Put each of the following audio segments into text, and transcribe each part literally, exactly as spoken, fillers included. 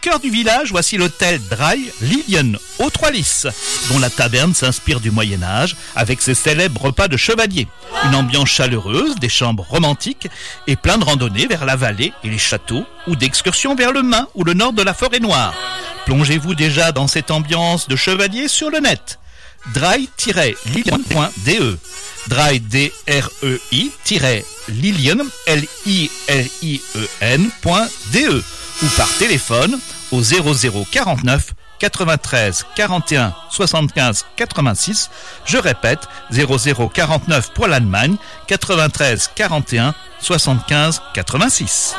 cœur du village, voici l'hôtel Drei Lilien, aux Trois Lys, dont la taverne s'inspire du Moyen-Âge, avec ses célèbres repas de chevaliers. Une ambiance chaleureuse, des chambres romantiques, et plein de randonnées vers la vallée et les châteaux, ou d'excursions vers le Main ou le nord de la Forêt Noire. Plongez-vous déjà dans cette ambiance de chevalier sur le net. drei tiret lilien point d e Drei, D R E I, Lilien, L I L I E N, point D E, ou par téléphone au zéro zéro quarante-neuf quatre-vingt-treize quarante et un soixante-quinze quatre-vingt-six. Je répète, zéro zéro quarante-neuf pour l'Allemagne, quatre-vingt-treize quarante et un soixante-quinze quatre-vingt-six.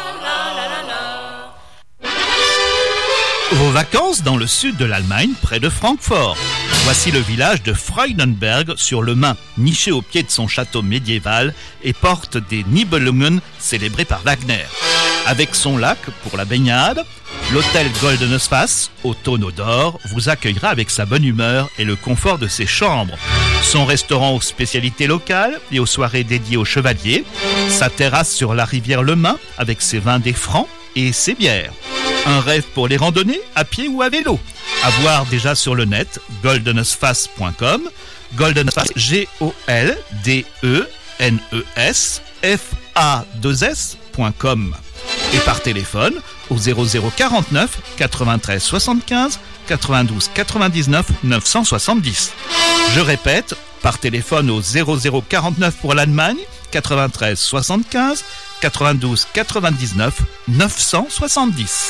Vos vacances dans le sud de l'Allemagne, près de Francfort. Voici le village de Freudenberg sur le Main, niché au pied de son château médiéval et porte des Nibelungen célébrés par Wagner. Avec son lac pour la baignade, l'hôtel Goldenes Fass, au tonneau d'or, vous accueillera avec sa bonne humeur et le confort de ses chambres. Son restaurant aux spécialités locales et aux soirées dédiées aux chevaliers, sa terrasse sur la rivière Le Main avec ses vins des Francs et ses bières. Un rêve pour les randonnées, à pied ou à vélo. À voir déjà sur le net, goldenesfass point com, Goldenesfass, G O L D E N E S F A deux S point com. Et par téléphone au zéro zéro quarante-neuf quatre-vingt-treize soixante-quinze quatre-vingt-douze quatre-vingt-dix-neuf neuf cent soixante-dix. Je répète, par téléphone au zéro zéro quarante-neuf pour l'Allemagne, quatre-vingt-treize soixante-quinze quatre-vingt-douze quatre-vingt-dix-neuf neuf cent soixante-dix.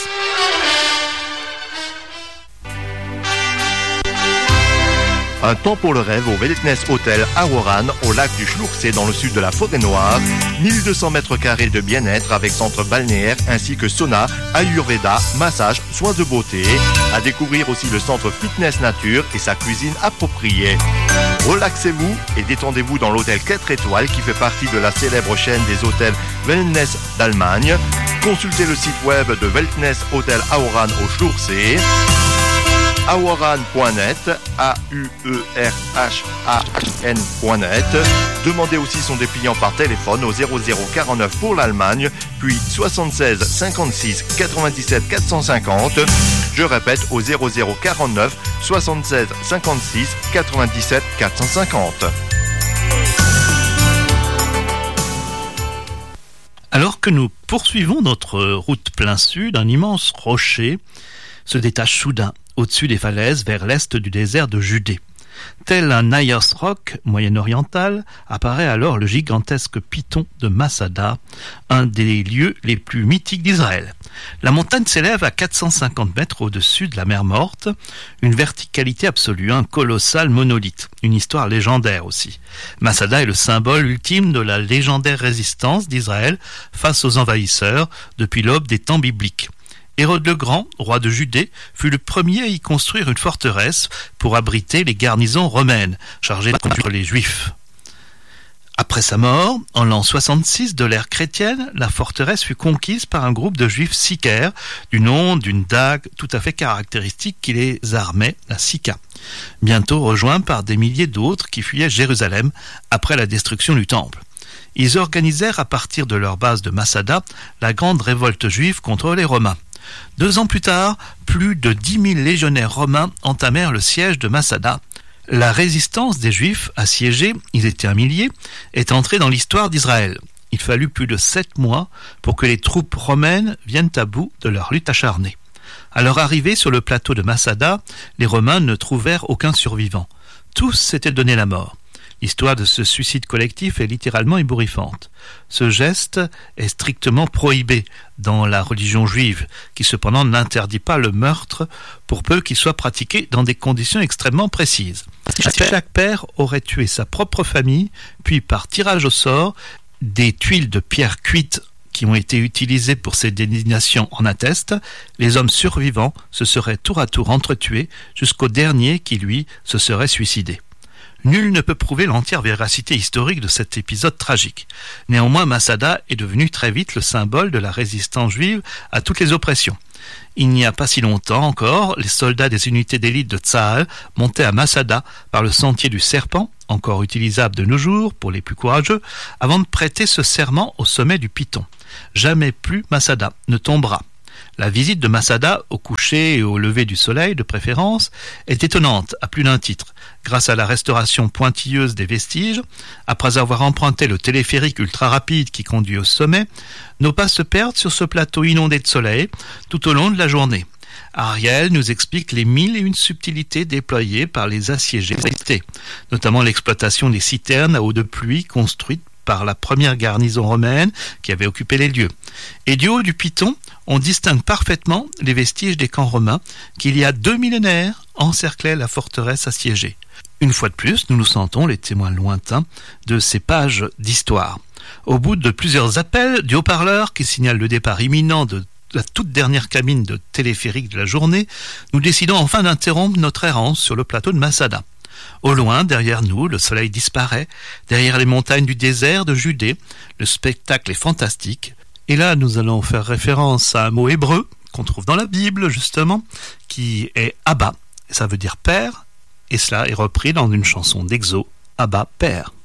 Un temps pour le rêve au Wellness Hotel Aroran, au lac du Schluchsee dans le sud de la Forêt Noire. mille deux cents mètres carrés de bien-être avec centre balnéaire ainsi que sauna, ayurveda, massage, soins de beauté. À découvrir aussi le centre fitness nature et sa cuisine appropriée. Relaxez-vous et détendez-vous dans l'hôtel quatre étoiles qui fait partie de la célèbre chaîne des hôtels Wellness d'Allemagne. Consultez le site web de Wellness Hotel Aroran au Schluchsee. aoran point net, A U E R H A N point net. Demandez aussi son dépliant par téléphone au zéro zéro quarante-neuf pour l'Allemagne, puis soixante-seize cinquante-six quatre-vingt-dix-sept quatre cent cinquante. Je répète au zéro zéro quarante-neuf soixante-seize cinquante-six quatre-vingt-dix-sept quatre cent cinquante. Alors que nous poursuivons notre route plein sud, un immense rocher se détache soudain au-dessus des falaises vers l'est du désert de Judée. Tel un Ayers Rock moyen-oriental, apparaît alors le gigantesque piton de Masada, un des lieux les plus mythiques d'Israël. La montagne s'élève à quatre cent cinquante mètres au-dessus de la mer Morte, une verticalité absolue, un colossal monolithe, une histoire légendaire aussi. Masada est le symbole ultime de la légendaire résistance d'Israël face aux envahisseurs depuis l'aube des temps bibliques. Hérode le Grand, roi de Judée, fut le premier à y construire une forteresse pour abriter les garnisons romaines, chargées de combattre les Juifs. Après sa mort, en l'an soixante-six de l'ère chrétienne, la forteresse fut conquise par un groupe de Juifs sicaires, du nom d'une dague tout à fait caractéristique qui les armait, la sika. Bientôt rejoints par des milliers d'autres qui fuyaient Jérusalem après la destruction du temple. Ils organisèrent à partir de leur base de Masada la grande révolte juive contre les Romains. Deux ans plus tard, plus de dix mille légionnaires romains entamèrent le siège de Masada. La résistance des Juifs assiégés, ils étaient un millier, est entrée dans l'histoire d'Israël. Il fallut plus de sept mois pour que les troupes romaines viennent à bout de leur lutte acharnée. À leur arrivée sur le plateau de Masada, les Romains ne trouvèrent aucun survivant. Tous s'étaient donné la mort. L'histoire de ce suicide collectif est littéralement ébouriffante. Ce geste est strictement prohibé dans la religion juive, qui cependant n'interdit pas le meurtre pour peu qu'il soit pratiqué dans des conditions extrêmement précises. Chaque père aurait tué sa propre famille, puis par tirage au sort, des tuiles de pierre cuite qui ont été utilisées pour ces désignations en attestent, les hommes survivants se seraient tour à tour entretués jusqu'au dernier qui, lui, se serait suicidé. Nul ne peut prouver l'entière véracité historique de cet épisode tragique. Néanmoins, Masada est devenu très vite le symbole de la résistance juive à toutes les oppressions. Il n'y a pas si longtemps encore, les soldats des unités d'élite de Tsahal montaient à Masada par le sentier du serpent, encore utilisable de nos jours pour les plus courageux, avant de prêter ce serment au sommet du piton. Jamais plus Masada ne tombera. La visite de Masada, au coucher et au lever du soleil de préférence, est étonnante à plus d'un titre. Grâce à la restauration pointilleuse des vestiges, après avoir emprunté le téléphérique ultra rapide qui conduit au sommet, nos pas se perdent sur ce plateau inondé de soleil tout au long de la journée. Ariel nous explique les mille et une subtilités déployées par les assiégés, notamment l'exploitation des citernes à eau de pluie construites par la première garnison romaine qui avait occupé les lieux. Et du haut du piton, on distingue parfaitement les vestiges des camps romains qui, il y a deux millénaires, encerclaient la forteresse assiégée. Une fois de plus, nous nous sentons les témoins lointains de ces pages d'histoire. Au bout de plusieurs appels du haut-parleur qui signale le départ imminent de la toute dernière cabine de téléphérique de la journée, nous décidons enfin d'interrompre notre errance sur le plateau de Masada. Au loin, derrière nous, le soleil disparaît, derrière les montagnes du désert de Judée, le spectacle est fantastique. Et là, nous allons faire référence à un mot hébreu qu'on trouve dans la Bible, justement, qui est Abba, ça veut dire père, et cela est repris dans une chanson d'Exo, Abba, père.